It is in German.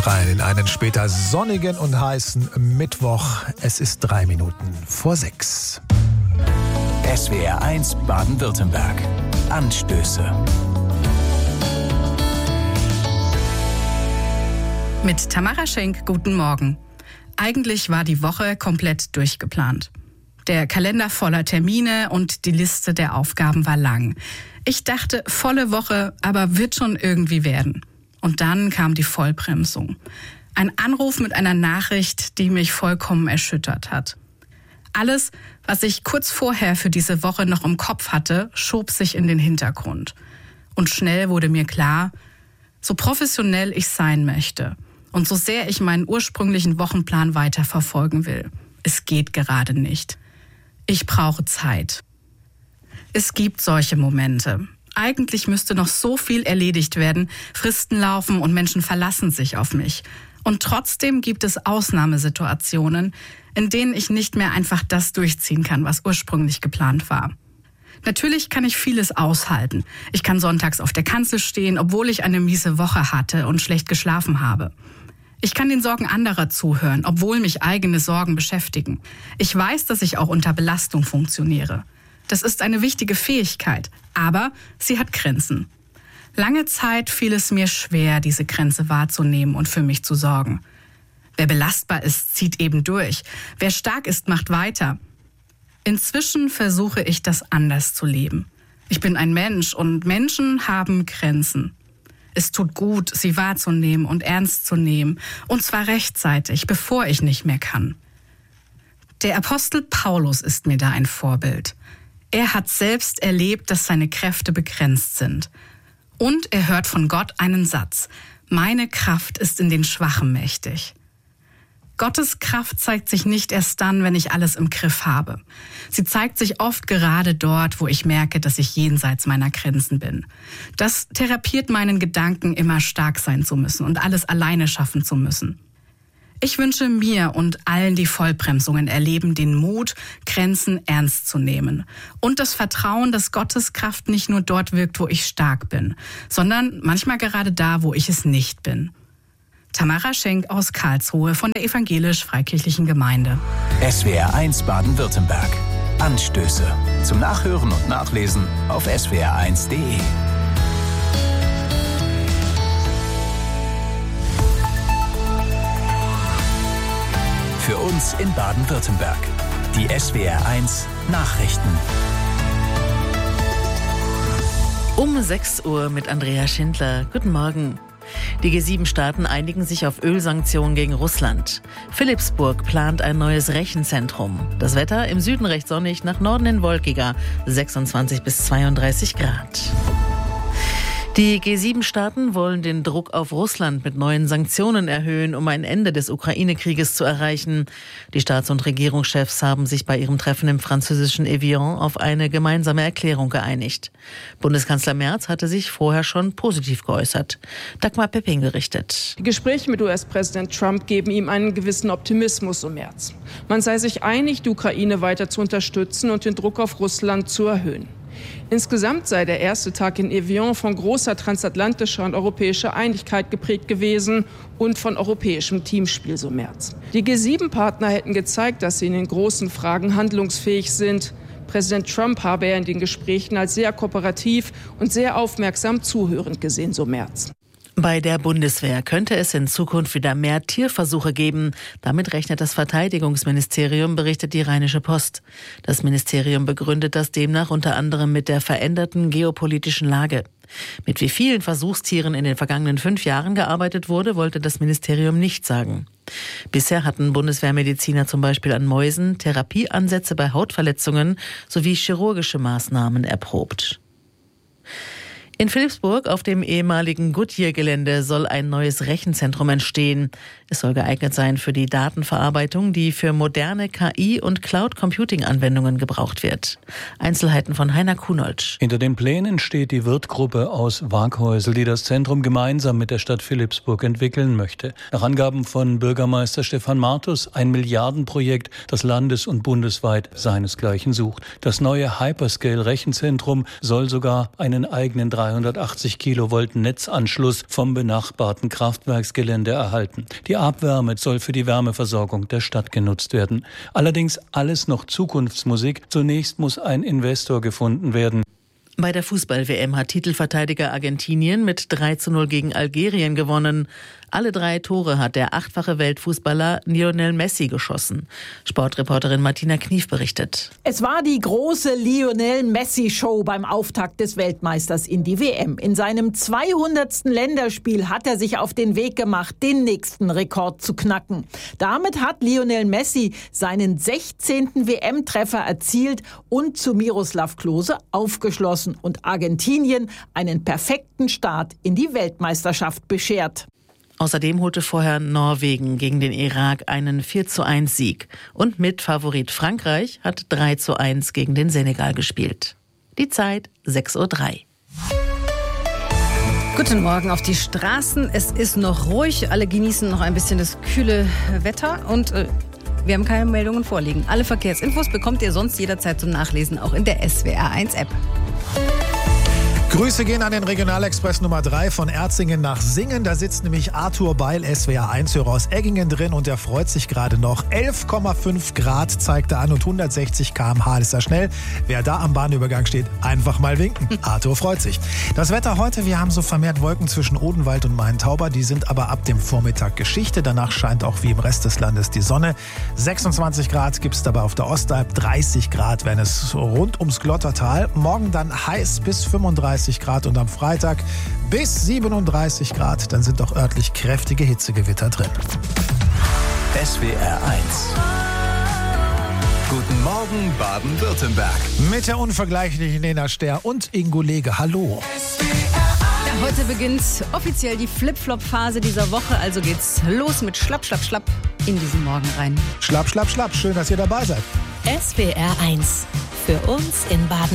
rein in einen später sonnigen und heißen Mittwoch. Es ist 3 Minuten vor 6. SWR 1 Baden-Württemberg. Anstöße. Mit Tamara Schenk, guten Morgen. Eigentlich war die Woche komplett durchgeplant. Der Kalender voller Termine und die Liste der Aufgaben war lang. Ich dachte, volle Woche, aber wird schon irgendwie werden. Und dann kam die Vollbremsung. Ein Anruf mit einer Nachricht, die mich vollkommen erschüttert hat. Alles, was ich kurz vorher für diese Woche noch im Kopf hatte, schob sich in den Hintergrund. Und schnell wurde mir klar, so professionell ich sein möchte und so sehr ich meinen ursprünglichen Wochenplan weiterverfolgen will, es geht gerade nicht. Ich brauche Zeit. Es gibt solche Momente. Eigentlich müsste noch so viel erledigt werden, Fristen laufen und Menschen verlassen sich auf mich. Und trotzdem gibt es Ausnahmesituationen, in denen ich nicht mehr einfach das durchziehen kann, was ursprünglich geplant war. Natürlich kann ich vieles aushalten. Ich kann sonntags auf der Kanzel stehen, obwohl ich eine miese Woche hatte und schlecht geschlafen habe. Ich kann den Sorgen anderer zuhören, obwohl mich eigene Sorgen beschäftigen. Ich weiß, dass ich auch unter Belastung funktioniere. Das ist eine wichtige Fähigkeit, aber sie hat Grenzen. Lange Zeit fiel es mir schwer, diese Grenze wahrzunehmen und für mich zu sorgen. Wer belastbar ist, zieht eben durch. Wer stark ist, macht weiter. Inzwischen versuche ich, das anders zu leben. Ich bin ein Mensch und Menschen haben Grenzen. Es tut gut, sie wahrzunehmen und ernst zu nehmen. Und zwar rechtzeitig, bevor ich nicht mehr kann. Der Apostel Paulus ist mir da ein Vorbild. Er hat selbst erlebt, dass seine Kräfte begrenzt sind. Und er hört von Gott einen Satz: Meine Kraft ist in den Schwachen mächtig. Gottes Kraft zeigt sich nicht erst dann, wenn ich alles im Griff habe. Sie zeigt sich oft gerade dort, wo ich merke, dass ich jenseits meiner Grenzen bin. Das therapiert meinen Gedanken, immer stark sein zu müssen und alles alleine schaffen zu müssen. Ich wünsche mir und allen, die Vollbremsungen erleben, den Mut, Grenzen ernst zu nehmen. Und das Vertrauen, dass Gottes Kraft nicht nur dort wirkt, wo ich stark bin, sondern manchmal gerade da, wo ich es nicht bin. Tamara Schenk aus Karlsruhe von der Evangelisch-Freikirchlichen Gemeinde. SWR 1 Baden-Württemberg. Anstöße. Zum Nachhören und Nachlesen auf swr1.de. Für uns in Baden-Württemberg. Die SWR 1 Nachrichten. Um 6 Uhr mit Andrea Schindler. Guten Morgen. Die G7-Staaten einigen sich auf Ölsanktionen gegen Russland. Philipsburg plant ein neues Rechenzentrum. Das Wetter im Süden recht sonnig, nach Norden hin wolkiger, 26 bis 32 Grad. Die G7-Staaten wollen den Druck auf Russland mit neuen Sanktionen erhöhen, um ein Ende des Ukraine-Krieges zu erreichen. Die Staats- und Regierungschefs haben sich bei ihrem Treffen im französischen Evian auf eine gemeinsame Erklärung geeinigt. Bundeskanzler Merz hatte sich vorher schon positiv geäußert. Dagmar Pepping berichtet. Die Gespräche mit US-Präsident Trump geben ihm einen gewissen Optimismus, so Merz. Man sei sich einig, die Ukraine weiter zu unterstützen und den Druck auf Russland zu erhöhen. Insgesamt sei der erste Tag in Evian von großer transatlantischer und europäischer Einigkeit geprägt gewesen und von europäischem Teamspiel, so Merz. Die G7-Partner hätten gezeigt, dass sie in den großen Fragen handlungsfähig sind. Präsident Trump habe er in den Gesprächen als sehr kooperativ und sehr aufmerksam zuhörend gesehen, so Merz. Bei der Bundeswehr könnte es in Zukunft wieder mehr Tierversuche geben. Damit rechnet das Verteidigungsministerium, berichtet die Rheinische Post. Das Ministerium begründet das demnach unter anderem mit der veränderten geopolitischen Lage. Mit wie vielen Versuchstieren in den vergangenen 5 Jahren gearbeitet wurde, wollte das Ministerium nicht sagen. Bisher hatten Bundeswehrmediziner zum Beispiel an Mäusen Therapieansätze bei Hautverletzungen sowie chirurgische Maßnahmen erprobt. In Philipsburg auf dem ehemaligen Goodyear-Gelände soll ein neues Rechenzentrum entstehen. Es soll geeignet sein für die Datenverarbeitung, die für moderne KI- und Cloud-Computing-Anwendungen gebraucht wird. Einzelheiten von Heiner Kunold. Hinter den Plänen steht die Wirth-Gruppe aus Waaghäusel, die das Zentrum gemeinsam mit der Stadt Philipsburg entwickeln möchte. Nach Angaben von Bürgermeister Stefan Martus ein Milliardenprojekt, das landes- und bundesweit seinesgleichen sucht. Das neue Hyperscale-Rechenzentrum soll sogar einen eigenen 3 380 Kilovolt Netzanschluss vom benachbarten Kraftwerksgelände erhalten. Die Abwärme soll für die Wärmeversorgung der Stadt genutzt werden. Allerdings alles noch Zukunftsmusik. Zunächst muss ein Investor gefunden werden. Bei der Fußball-WM hat Titelverteidiger Argentinien mit 3:0 gegen Algerien gewonnen. Alle 3 Tore hat der 8-fache Weltfußballer Lionel Messi geschossen. Sportreporterin Martina Knief berichtet. Es war die große Lionel Messi-Show beim Auftakt des Weltmeisters in die WM. In seinem 200. Länderspiel hat er sich auf den Weg gemacht, den nächsten Rekord zu knacken. Damit hat Lionel Messi seinen 16. WM-Treffer erzielt und zu Miroslav Klose aufgeschlossen und Argentinien einen perfekten Start in die Weltmeisterschaft beschert. Außerdem holte vorher Norwegen gegen den Irak einen 4:1 Sieg. Und Mitfavorit Frankreich hat 3:1 gegen den Senegal gespielt. Die Zeit 6:03 Uhr. Guten Morgen auf die Straßen. Es ist noch ruhig. Alle genießen noch ein bisschen das kühle Wetter und wir haben keine Meldungen vorliegen. Alle Verkehrsinfos bekommt ihr sonst jederzeit zum Nachlesen, auch in der SWR1-App. Grüße gehen an den Regionalexpress Nummer 3 von Erzingen nach Singen. Da sitzt nämlich Arthur Beil, SWR1-Hörer aus Eggingen drin und der freut sich gerade noch. 11,5 Grad zeigt er an und 160 km/h ist er schnell. Wer da am Bahnübergang steht, einfach mal winken. Arthur freut sich. Das Wetter heute, wir haben so vermehrt Wolken zwischen Odenwald und Main-Tauber. Die sind aber ab dem Vormittag Geschichte. Danach scheint auch wie im Rest des Landes die Sonne. 26 Grad gibt es dabei auf der Ostalb, 30 Grad, wenn es rund ums Glottertal. Morgen dann heiß bis 35 Grad und am Freitag bis 37 Grad. Dann sind auch örtlich kräftige Hitzegewitter drin. SWR 1. Guten Morgen Baden-Württemberg. Mit der unvergleichlichen Lena Ster und Ingo Lege. Hallo. Ja, heute beginnt offiziell die Flip-Flop-Phase dieser Woche. Also geht's los mit Schlapp, Schlapp, Schlapp in diesen Morgen rein. Schlapp, Schlapp, Schlapp. Schön, dass ihr dabei seid. SWR 1. Für uns in Baden-Württemberg.